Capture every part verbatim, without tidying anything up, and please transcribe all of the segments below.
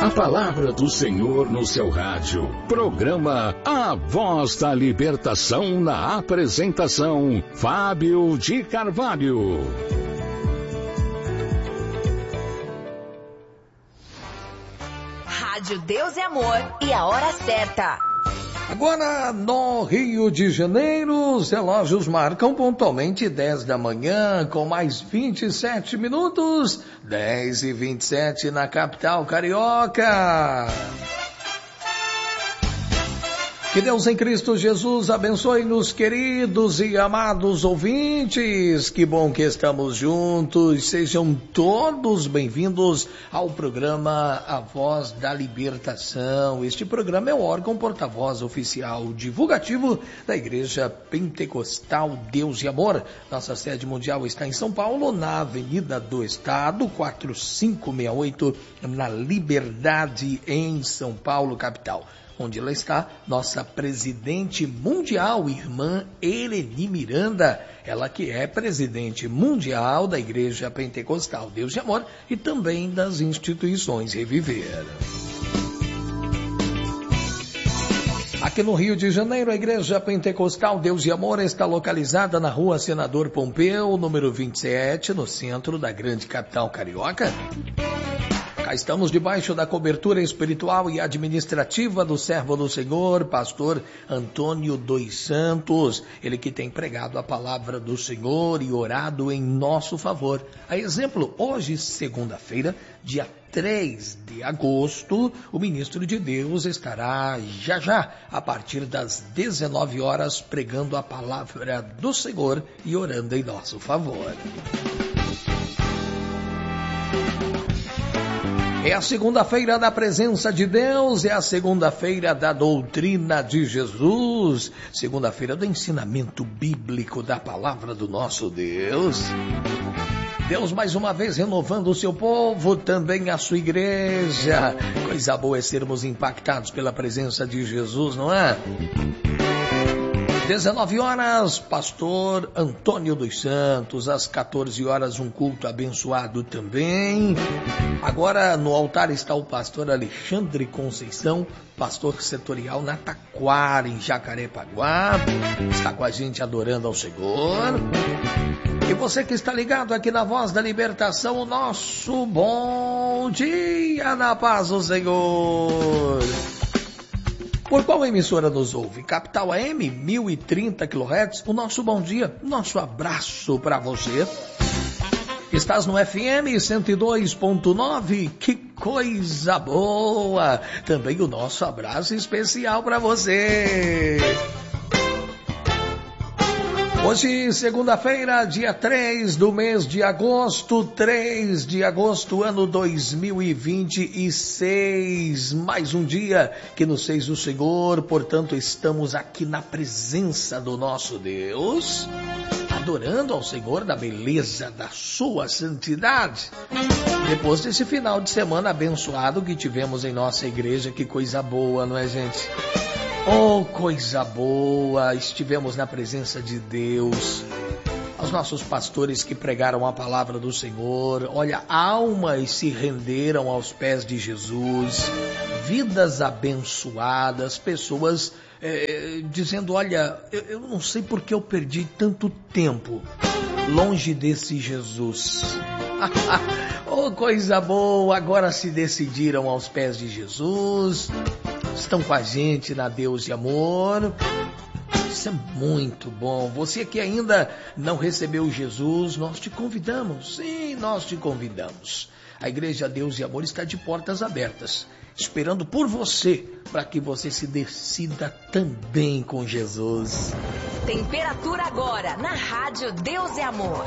A palavra do Senhor no seu rádio. Programa A Voz da Libertação, na apresentação Fábio de Carvalho. Rádio Deus e Amor e a hora certa. Agora no Rio de Janeiro, os relógios marcam pontualmente dez da manhã, com mais vinte e sete minutos, dez e vinte e sete na capital carioca. Que Deus em Cristo Jesus abençoe-nos, queridos e amados ouvintes. Que bom que estamos juntos. Sejam todos bem-vindos ao programa A Voz da Libertação. Este programa é o órgão porta-voz oficial divulgativo da Igreja Pentecostal Deus e Amor. Nossa sede mundial está em São Paulo, na Avenida do Estado, quatro cinco seis oito, na Liberdade, em São Paulo, capital. Onde ela está, nossa presidente mundial, irmã Eleni Miranda, ela que é presidente mundial da Igreja Pentecostal Deus e Amor e também das instituições Reviver. Aqui no Rio de Janeiro, a Igreja Pentecostal Deus e Amor está localizada na Rua Senador Pompeu, número vinte e sete, no centro da grande capital carioca. Cá estamos debaixo da cobertura espiritual e administrativa do servo do Senhor, pastor Antônio dos Santos, ele que tem pregado a palavra do Senhor e orado em nosso favor. A exemplo, hoje, segunda-feira, dia três de agosto, o ministro de Deus estará já já, a partir das dezenove horas, pregando a palavra do Senhor e orando em nosso favor. É a segunda-feira da presença de Deus, é a segunda-feira da doutrina de Jesus, segunda-feira do ensinamento bíblico da palavra do nosso Deus. Deus mais uma vez renovando o seu povo, também a sua igreja. Coisa boa é sermos impactados pela presença de Jesus, não é? dezenove horas, pastor Antônio dos Santos, às quatorze horas um culto abençoado também. Agora no altar está o pastor Alexandre Conceição, pastor setorial na Taquara, em Jacarepaguá, está com a gente adorando ao Senhor. E você que está ligado aqui na Voz da Libertação, o nosso bom dia na paz do Senhor. Por qual emissora nos ouve? Capital A M, mil e trinta quilohertz. O nosso bom dia, nosso abraço para você. Estás no F M cento e dois ponto nove, que coisa boa. Também o nosso abraço especial para você. Hoje, segunda-feira, dia três do mês de agosto, três de agosto, ano dois mil e vinte e seis. Mais um dia que nos fez o Senhor, portanto, estamos aqui na presença do nosso Deus, adorando ao Senhor da beleza da sua santidade. Depois desse final de semana abençoado que tivemos em nossa igreja, que coisa boa, não é, gente? Oh, coisa boa, estivemos na presença de Deus, aos nossos pastores que pregaram a palavra do Senhor, olha, almas se renderam aos pés de Jesus, vidas abençoadas, pessoas é, dizendo, olha, eu, eu não sei por que eu perdi tanto tempo longe desse Jesus. Oh, coisa boa, agora se decidiram aos pés de Jesus, estão com a gente na Deus e Amor. Isso é muito bom. Você que ainda não recebeu Jesus, nós te convidamos. Sim, nós te convidamos. A Igreja Deus e Amor está de portas abertas, esperando por você, para que você se decida também com Jesus. Temperatura agora na Rádio Deus e Amor.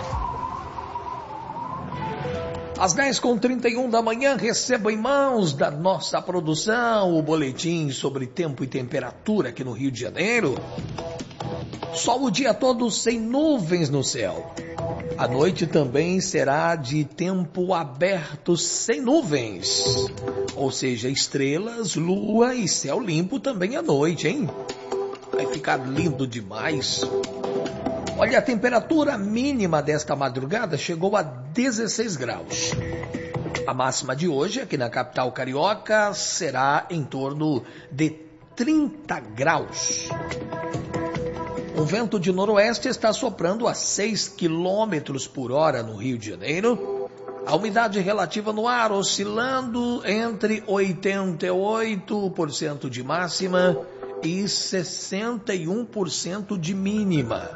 Às dez e trinta e um da manhã, recebo em mãos da nossa produção o boletim sobre tempo e temperatura aqui no Rio de Janeiro. Sol o dia todo sem nuvens no céu. A noite também será de tempo aberto sem nuvens. Ou seja, estrelas, lua e céu limpo também à noite, hein? Vai ficar lindo demais. Olha, a temperatura mínima desta madrugada chegou a dezesseis graus. A máxima de hoje aqui na capital carioca será em torno de trinta graus. O vento de noroeste está soprando a seis quilômetros por hora no Rio de Janeiro. A umidade relativa no ar oscilando entre oitenta e oito por cento de máxima e sessenta e um por cento de mínima.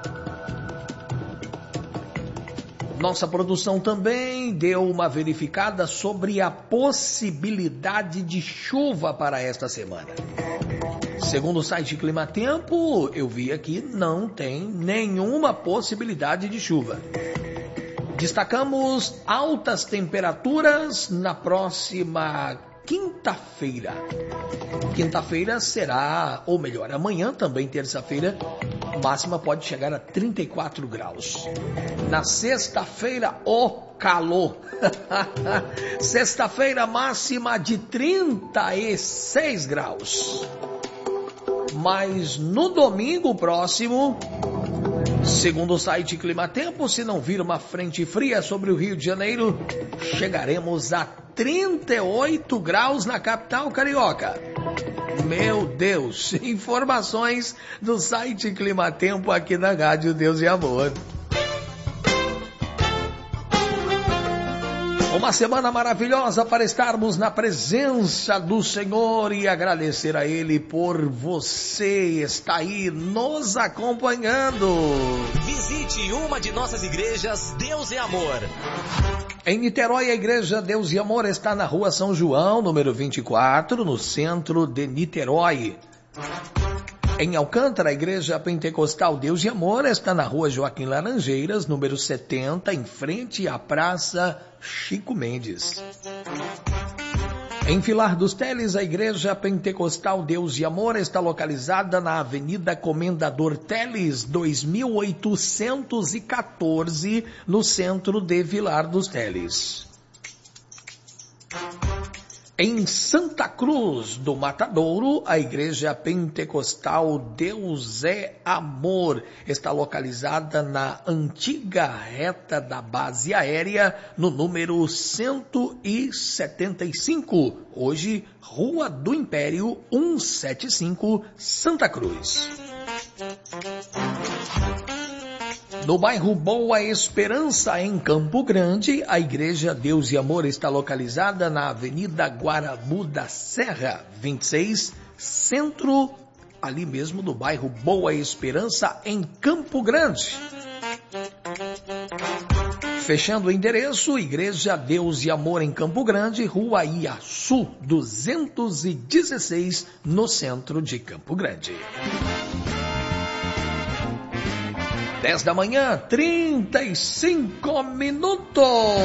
Nossa produção também deu uma verificada sobre a possibilidade de chuva para esta semana. Segundo o site Climatempo, eu vi aqui, não tem nenhuma possibilidade de chuva. Destacamos altas temperaturas na próxima quinta-feira. Quinta-feira será, ou melhor, amanhã também, terça-feira, a máxima pode chegar a trinta e quatro graus. Na sexta-feira, o calor. Sexta-feira, máxima de trinta e seis graus. Mas no domingo próximo, segundo o site Climatempo, se não vir uma frente fria sobre o Rio de Janeiro, chegaremos a trinta e oito graus na capital carioca. Meu Deus, informações do site Climatempo aqui na Rádio Deus e Amor. Uma semana maravilhosa para estarmos na presença do Senhor e agradecer a Ele por você estar aí nos acompanhando. Visite uma de nossas igrejas Deus e Amor. Em Niterói, a igreja Deus e Amor está na rua São João, número vinte e quatro, no centro de Niterói. Em Alcântara, a igreja pentecostal Deus e Amor está na rua Joaquim Laranjeiras, número setenta, em frente à Praça Chico Mendes. Em Vilar dos Teles, a igreja pentecostal Deus e Amor está localizada na Avenida Comendador Teles, dois mil oitocentos e quatorze, no centro de Vilar dos Teles. Em Santa Cruz do Matadouro, a igreja pentecostal Deus é Amor está localizada na antiga reta da base aérea, no número cento e setenta e cinco, hoje Rua do Império cento e setenta e cinco, Santa Cruz. No bairro Boa Esperança, em Campo Grande, a igreja Deus e Amor está localizada na Avenida Guarabu da Serra, vinte e seis, centro, ali mesmo no bairro Boa Esperança, em Campo Grande. Fechando o endereço, Igreja Deus e Amor em Campo Grande, Rua Iaçu, duzentos e dezesseis, no centro de Campo Grande. dez da manhã, trinta e cinco minutos.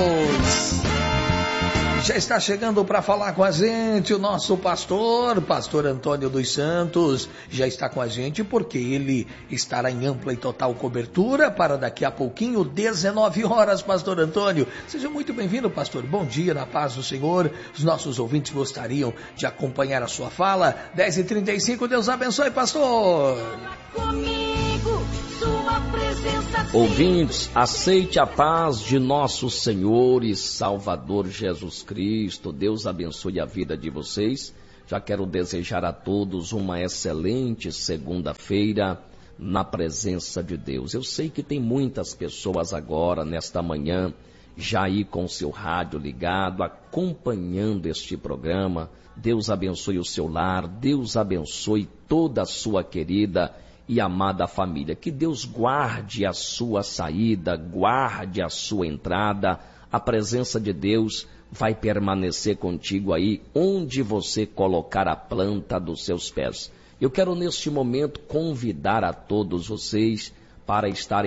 Já está chegando para falar com a gente o nosso pastor, pastor Antônio dos Santos. Já está com a gente porque ele estará em ampla e total cobertura para daqui a pouquinho, dezenove horas, pastor Antônio. Seja muito bem-vindo, pastor. Bom dia, na paz do Senhor. Os nossos ouvintes gostariam de acompanhar a sua fala. dez e trinta e cinco, Deus abençoe, pastor. Comigo, sua presença. Ouvintes, aceite a paz de nosso Senhor e Salvador Jesus Cristo. Deus abençoe a vida de vocês. Já quero desejar a todos uma excelente segunda-feira na presença de Deus. Eu sei que tem muitas pessoas agora, nesta manhã, já aí com o seu rádio ligado, acompanhando este programa. Deus abençoe o seu lar, Deus abençoe toda a sua querida e amada família. Que Deus guarde a sua saída, guarde a sua entrada. A presença de Deus vai permanecer contigo aí, onde você colocar a planta dos seus pés. Eu quero neste momento convidar a todos vocês para estarem